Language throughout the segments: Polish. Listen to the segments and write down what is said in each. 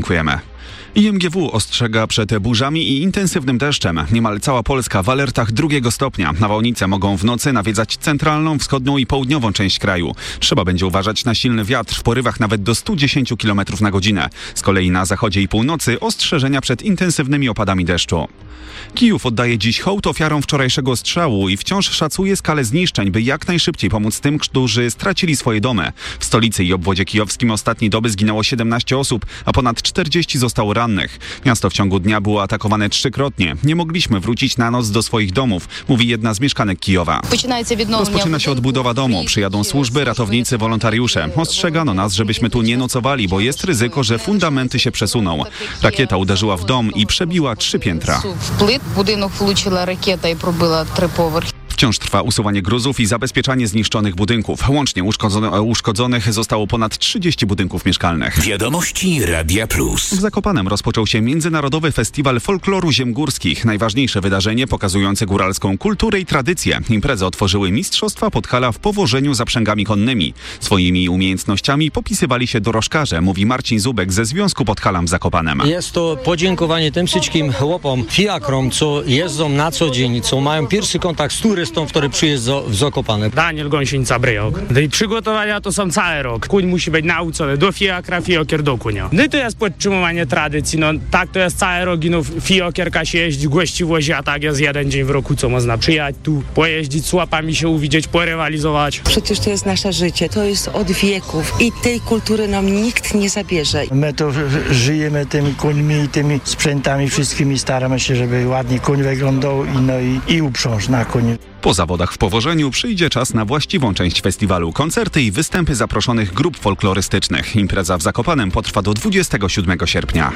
Dziękujemy. IMGW ostrzega przed burzami i intensywnym deszczem. Niemal cała Polska w alertach 2 stopnia. Nawałnice mogą w nocy nawiedzać centralną, wschodnią i południową część kraju. Trzeba będzie uważać na silny wiatr w porywach nawet do 110 km na godzinę. Z kolei na zachodzie i północy ostrzeżenia przed intensywnymi opadami deszczu. Kijów oddaje dziś hołd ofiarom wczorajszego ostrzału i wciąż szacuje skalę zniszczeń, by jak najszybciej pomóc tym, którzy stracili swoje domy. W stolicy i obwodzie kijowskim ostatniej doby zginęło 17 osób, a ponad 40 zostało rannych. Miasto w ciągu dnia było atakowane 3-krotnie. Nie mogliśmy wrócić na noc do swoich domów, mówi jedna z mieszkanek Kijowa. Rozpoczyna się odbudowa domu. Przyjadą służby, ratownicy, wolontariusze. Ostrzegano nas, żebyśmy tu nie nocowali, bo jest ryzyko, że fundamenty się przesuną. Rakieta uderzyła w dom i przebiła 3 piętra. Budynek влучила ракета і пробила 3 поверхи. Wciąż trwa usuwanie gruzów i zabezpieczanie zniszczonych budynków. Łącznie uszkodzonych zostało ponad 30 budynków mieszkalnych. Wiadomości Radia Plus. W Zakopanem rozpoczął się Międzynarodowy Festiwal Folkloru Ziem Górskich. Najważniejsze wydarzenie pokazujące góralską kulturę i tradycję. Imprezę otworzyły mistrzostwa Podhala w powożeniu zaprzęgami konnymi. Swoimi umiejętnościami popisywali się dorożkarze, mówi Marcin Zubek ze Związku Podhalan w Zakopanem. Jest to podziękowanie tym wszystkim chłopom, fiakrom, co jeżdżą na co dzień, co mają pierwszy kontakt z turystą, który przyjeżdża w Zakopane. Daniel Gąsienica Bryjok. I przygotowania to są cały rok. Kuń musi być nauczony do fiakra, fiokier do kunia. No i to jest podtrzymywanie tradycji. No tak to jest cały rok. No fiokierka się jeździ, gościwości, a tak jest jeden dzień w roku, co można przyjechać tu, pojeździć z łapami, się uwidzieć, porywalizować. Przecież to jest nasze życie. To jest od wieków i tej kultury nam nikt nie zabierze. My to żyjemy tymi końmi i tymi sprzętami wszystkimi. Staramy się, żeby ładnie koń wyglądał i uprząż na koń. Po zawodach w powożeniu przyjdzie czas na właściwą część festiwalu. Koncerty i występy zaproszonych grup folklorystycznych. Impreza w Zakopanem potrwa do 27 sierpnia.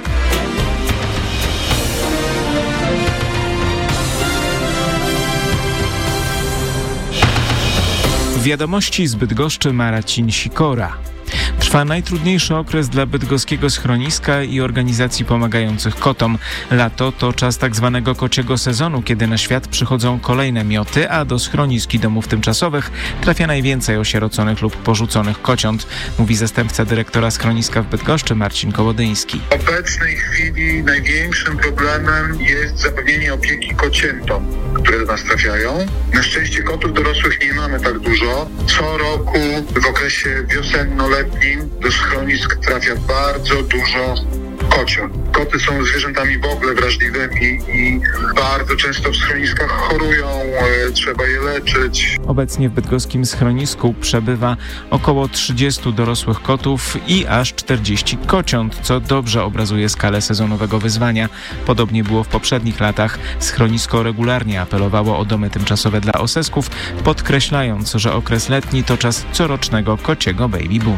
Wiadomości z Bydgoszczy Marcin Sikora. Trwa najtrudniejszy okres dla bydgoskiego schroniska i organizacji pomagających kotom. Lato to czas tak zwanego kociego sezonu, kiedy na świat przychodzą kolejne mioty, a do schronisk i domów tymczasowych trafia najwięcej osieroconych lub porzuconych kociąt, mówi zastępca dyrektora schroniska w Bydgoszczy Marcin Kołodyński. W obecnej chwili największym problemem jest zapewnienie opieki kociętom, które do nas trafiają. Na szczęście kotów dorosłych nie mamy tak dużo. Co roku w okresie wiosenno-letnim do schronisk trafia bardzo dużo kociąt. Koty są zwierzętami w ogóle wrażliwymi i bardzo często w schroniskach chorują, trzeba je leczyć. Obecnie w bydgoskim schronisku przebywa około 30 dorosłych kotów i aż 40 kociąt, co dobrze obrazuje skalę sezonowego wyzwania. Podobnie było w poprzednich latach. Schronisko regularnie apelowało o domy tymczasowe dla osesków, podkreślając, że okres letni to czas corocznego kociego baby boomu.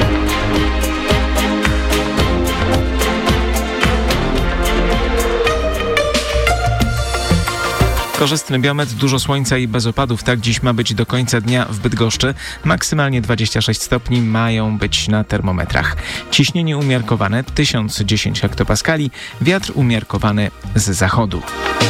Korzystny biometr, dużo słońca i bez opadów. Tak dziś ma być do końca dnia w Bydgoszczy. Maksymalnie 26 stopni mają być na termometrach. Ciśnienie umiarkowane 1010 hektopaskali, wiatr umiarkowany z zachodu.